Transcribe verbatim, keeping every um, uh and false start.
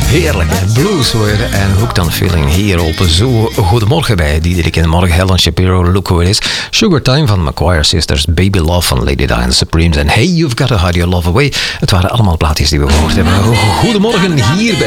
Heerlijk, blues worden en Hooked on Feeling hier op Zo. Goedemorgen bij Diederik in de morgen. Helen Shapiro, look who it is. Sugar Time van McGuire Sisters, Baby Love van Lady Di and the Supremes en Hey You've Got to Hide Your Love Away. Het waren allemaal plaatjes die we gehoord hebben. Goedemorgen hier bij